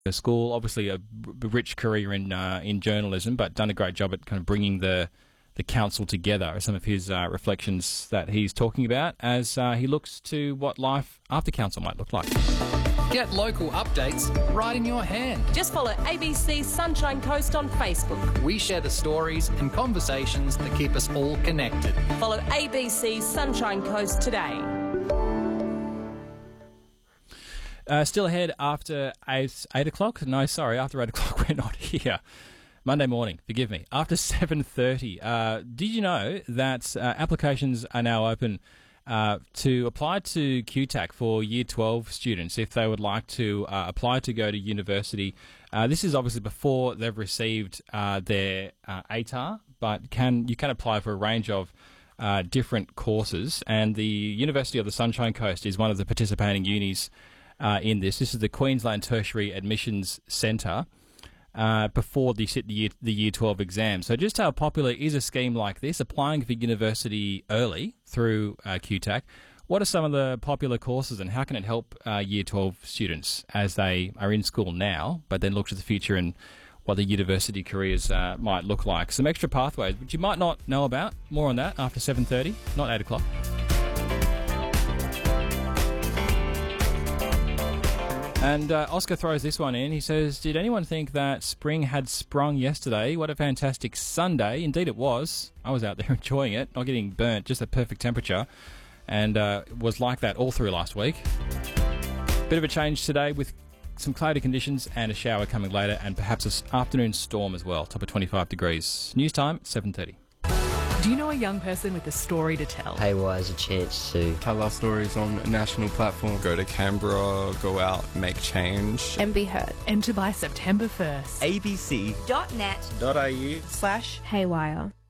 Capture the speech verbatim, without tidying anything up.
school. Obviously, a r- rich career in uh, in journalism, but done a great job at kind of bringing the the council together. Some of his uh, reflections that he's talking about as uh, he looks to what life after council might look like. Get local updates right in your hand. Just follow A B C Sunshine Coast on Facebook. We share the stories and conversations that keep us all connected. Follow A B C Sunshine Coast today. Uh, still ahead after eight, eight o'clock? No, sorry, after eight o'clock we're not here. Monday morning, forgive me. After seven thirty. Uh, did you know that uh, applications are now open uh, to apply to Q TAC for Year twelve students if they would like to uh, apply to go to university? Uh, this is obviously before they've received uh, their uh, A T A R, but can you can apply for a range of uh, different courses, and the University of the Sunshine Coast is one of the participating unis Uh, in this. This is the Queensland Tertiary Admissions Centre uh, before the sit the year, the year twelve exam. So just how popular is a scheme like this, applying for university early through uh, Q TAC? What are some of the popular courses and how can it help uh, year twelve students as they are in school now, but then look to the future and what the university careers uh, might look like? Some extra pathways which you might not know about. More on that after seven thirty, not eight o'clock. And uh, Oscar throws this one in. He says, did anyone think that spring had sprung yesterday? What a fantastic Sunday. Indeed it was. I was out there enjoying it, not getting burnt, just a perfect temperature. And uh, it was like that all through last week. Bit of a change today with some cloudy conditions and a shower coming later and perhaps an afternoon storm as well. Top of twenty-five degrees. News time, seven thirty. Do you know a young person with a story to tell? Haywire is a chance to tell our stories on a national platform. Go to Canberra, go out, make change. And be heard. Enter by September first. abc.net.au slash Haywire.